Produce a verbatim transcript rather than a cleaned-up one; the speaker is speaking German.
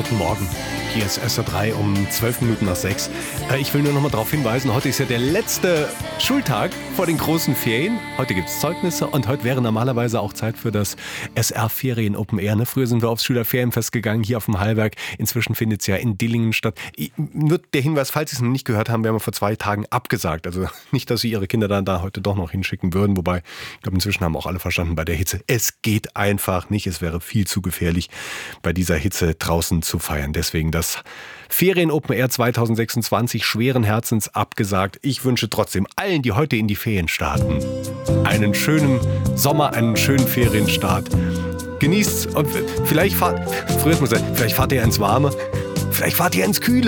Guten Morgen. Hier ist S R drei um zwölf Minuten nach sechs. Ich will nur noch mal darauf hinweisen, heute ist ja der letzte Schultag vor den großen Ferien. Heute gibt es Zeugnisse und heute wäre normalerweise auch Zeit für das S R-Ferien Open Air. Ne? Früher sind wir aufs Schülerferienfest gegangen, hier auf dem Hallberg. Inzwischen findet es ja in Dillingen statt. Nur der Hinweis, falls Sie es noch nicht gehört haben, wir haben vor zwei Tagen abgesagt. Also nicht, dass Sie Ihre Kinder dann da heute doch noch hinschicken würden. Wobei, ich glaube, inzwischen haben auch alle verstanden bei der Hitze. Es geht einfach nicht. Es wäre viel zu gefährlich, bei dieser Hitze draußen zu feiern. Deswegen das Ferien Open Air zwanzig sechsundzwanzig schweren Herzens abgesagt. Ich wünsche trotzdem allen, die heute in die Ferien starten, einen schönen Sommer, einen schönen Ferienstart. Genießt's und vielleicht fahrt, früher muss ich, vielleicht fahrt ihr ins Warme, vielleicht fahrt ihr ins Kühle.